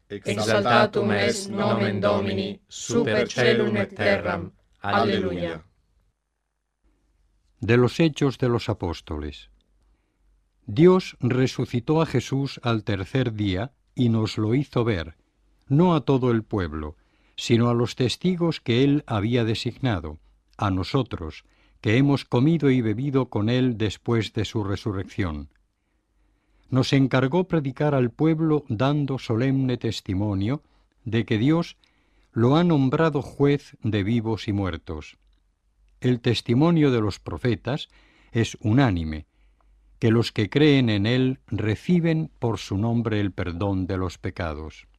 exaltatum est nomen Domini, super caelum et terram. Aleluya. De los Hechos de los Apóstoles. Dios resucitó a Jesús al tercer día y nos lo hizo ver, no a todo el pueblo, sino a los testigos que Él había designado, a nosotros, que hemos comido y bebido con Él después de su resurrección. Nos encargó predicar al pueblo dando solemne testimonio de que Dios lo ha nombrado juez de vivos y muertos. El testimonio de los profetas es unánime, que los que creen en Él reciben por su nombre el perdón de los pecados.